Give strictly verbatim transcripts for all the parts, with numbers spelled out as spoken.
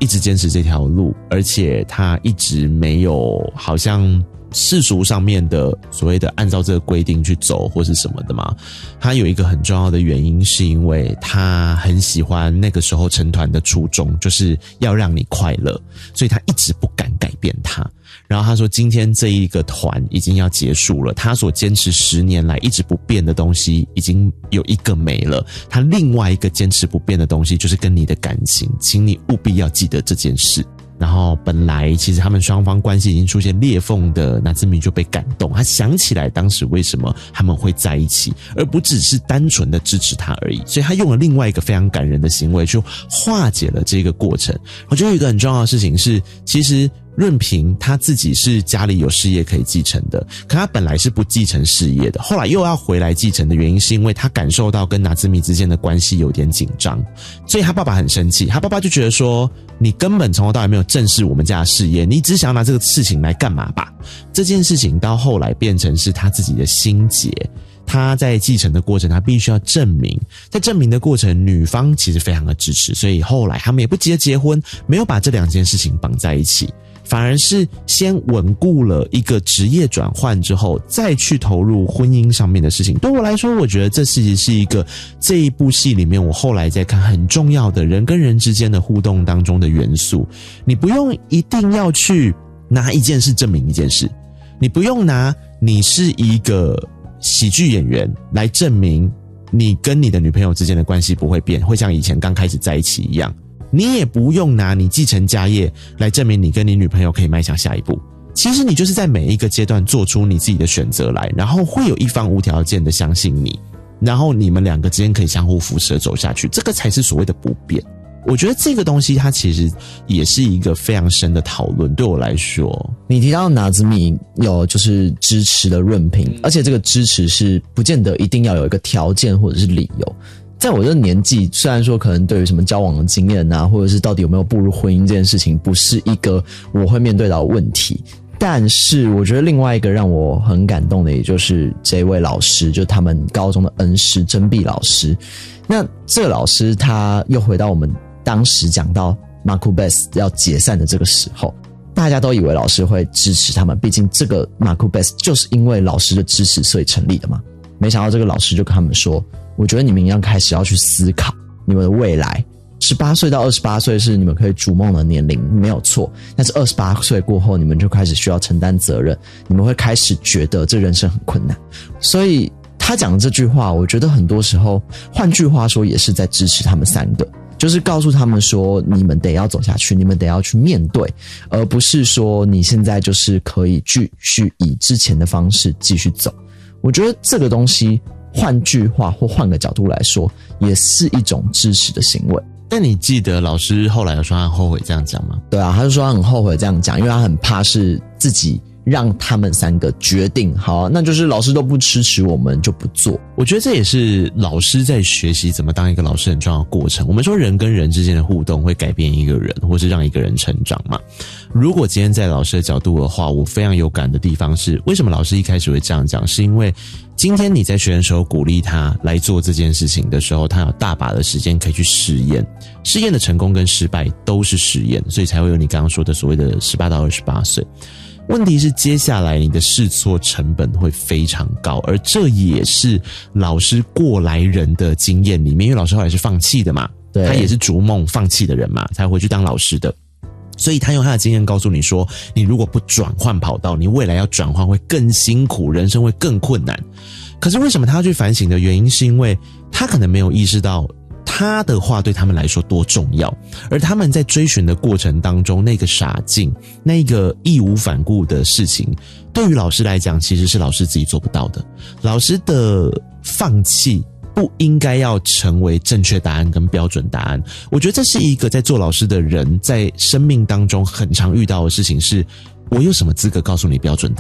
一直坚持这条路，而且他一直没有好像世俗上面的所谓的按照这个规定去走或是什么的嘛。他有一个很重要的原因是因为他很喜欢那个时候成团的初衷，就是要让你快乐，所以他一直不敢改变它。然后他说今天这一个团已经要结束了，他所坚持十年来一直不变的东西已经有一个没了，他另外一个坚持不变的东西就是跟你的感情，请你务必要记得这件事。然后本来其实他们双方关系已经出现裂缝的那志明就被感动，他想起来当时为什么他们会在一起，而不只是单纯的支持他而已，所以他用了另外一个非常感人的行为去化解了这个过程。我觉得有一个很重要的事情是，其实润平他自己是家里有事业可以继承的，可他本来是不继承事业的，后来又要回来继承的原因是因为他感受到跟拿兹米之间的关系有点紧张，所以他爸爸很生气，他爸爸就觉得说你根本从头到尾没有正视我们家的事业，你只想要拿这个事情来干嘛吧。这件事情到后来变成是他自己的心结，他在继承的过程他必须要证明，在证明的过程女方其实非常的支持，所以后来他们也不急着结婚，没有把这两件事情绑在一起，反而是先稳固了一个职业转换之后再去投入婚姻上面的事情。对我来说我觉得这其实是一个这一部戏里面我后来在看很重要的人跟人之间的互动当中的元素。你不用一定要去拿一件事证明一件事，你不用拿你是一个喜剧演员来证明你跟你的女朋友之间的关系不会变，会像以前刚开始在一起一样，你也不用拿你继承家业来证明你跟你女朋友可以迈向下一步。其实你就是在每一个阶段做出你自己的选择来，然后会有一方无条件的相信你，然后你们两个之间可以相互扶持走下去，这个才是所谓的不变。我觉得这个东西它其实也是一个非常深的讨论。对我来说， 你提到拿兹米有就是支持的润平，而且这个支持是不见得一定要有一个条件或者是理由。在我这个年纪，虽然说可能对于什么交往的经验啊，或者是到底有没有步入婚姻这件事情不是一个我会面对到的问题，但是我觉得另外一个让我很感动的也就是这位老师，就他们高中的恩师甄碧老师。那这个老师他又回到我们当时讲到马库贝斯要解散的这个时候，大家都以为老师会支持他们，毕竟这个马库贝斯就是因为老师的支持所以成立的嘛。没想到这个老师就跟他们说，我觉得你们一样开始要去思考你们的未来，十八岁到二十八岁是你们可以逐梦的年龄，没有错，但是二十八岁过后你们就开始需要承担责任，你们会开始觉得这人生很困难。所以他讲的这句话，我觉得很多时候换句话说也是在支持他们三个，就是告诉他们说你们得要走下去，你们得要去面对，而不是说你现在就是可以继续以之前的方式继续走。我觉得这个东西换句话或换个角度来说也是一种支持的行为。 但你记得老师后来有说他很后悔这样讲吗？ 对啊，他就说他很后悔这样讲，因为他很怕是自己让他们三个决定好、啊、那就是老师都不支持我们就不做。 我觉得这也是老师在学习怎么当一个老师很重要的过程。我们说人跟人之间的互动会改变一个人，或是让一个人成长嘛。如果今天在老师的角度的话，我非常有感的地方是，为什么老师一开始会这样讲，是因为今天你在学的时候鼓励他来做这件事情的时候，他有大把的时间可以去试验，试验的成功跟失败都是实验，所以才会有你刚刚说的所谓的十八到二十八岁。问题是接下来你的试错成本会非常高，而这也是老师过来人的经验里面，因为老师后来是放弃的嘛， 对， 他也是逐梦放弃的人嘛，才回去当老师的。所以他用他的经验告诉你说，你如果不转换跑道，你未来要转换会更辛苦，人生会更困难。可是为什么他要去反省的原因，是因为他可能没有意识到他的话对他们来说多重要，而他们在追寻的过程当中，那个傻劲，那个义无反顾的事情，对于老师来讲其实是老师自己做不到的。老师的放弃不应该要成为正确答案跟标准答案。我觉得这是一个在做老师的人在生命当中很常遇到的事情，是我有什么资格告诉你标准答案？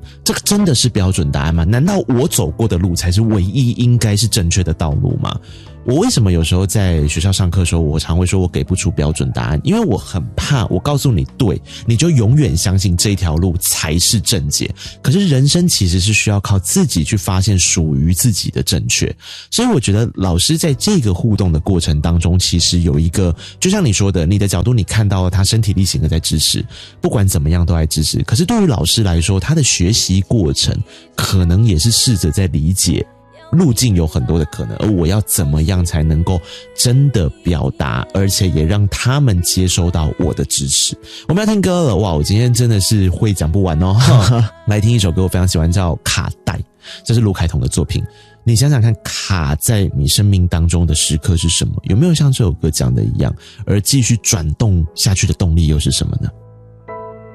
这个真的是标准答案吗？难道我走过的路才是唯一应该是正确的道路吗？我为什么有时候在学校上课的时候，我常会说我给不出标准答案？因为我很怕我告诉你对，你就永远相信这条路才是正解。可是人生其实是需要靠自己去发现属于自己的正确。所以我觉得老师在这个互动的过程当中，其实有一个，就像你说的，你的角度你看到了他身体力行的在支持，不管怎么样都在支持。可是对于老师来说，他的学习过程可能也是试着在理解路径有很多的可能，而我要怎么样才能够真的表达，而且也让他们接收到我的支持。我们要听歌了，哇，我今天真的是会讲不完哦。来听一首歌我非常喜欢，叫《卡带》，这是卢凯彤的作品。你想想看，卡在你生命当中的时刻是什么？有没有像这首歌讲的一样，而继续转动下去的动力又是什么呢？